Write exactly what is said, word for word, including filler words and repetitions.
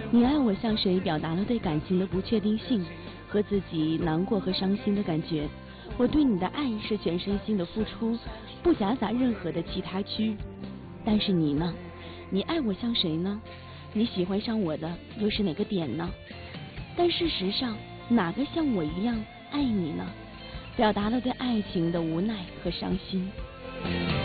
你爱我像谁表达了对感情的不确定性和自己难过和伤心的感觉。我对你的爱是全身心的付出，不夹杂任何的其他区。但是你呢？你爱我像谁呢？你喜欢上我的又是哪个点呢？但事实上，哪个像我一样爱你呢？表达了对爱情的无奈和伤心。